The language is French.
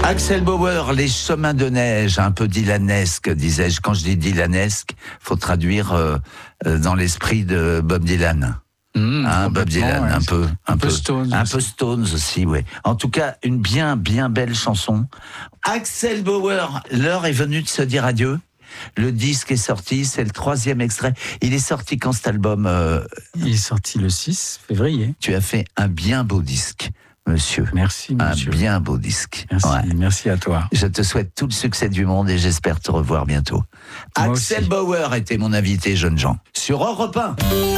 Axel Bauer, Les chemins de neige, un peu dylanesque, disais-je. Quand je dis dylanesque, faut traduire dans l'esprit de Bob Dylan. Bob Dylan, ouais, un peu Stones, un peu Stones aussi, ouais. En tout cas, une bien belle chanson. Axel Bauer, l'heure est venue de se dire adieu. Le disque est sorti, c'est le 3e extrait. Il est sorti quand cet album Il est sorti le 6 février. Tu as fait un bien beau disque, monsieur. Merci, monsieur. Un bien beau disque. Merci, Ouais. merci à toi. Je te souhaite tout le succès du monde et j'espère te revoir bientôt. Moi Axel aussi. Bauer était mon invité, jeune Jean, sur Europe 1.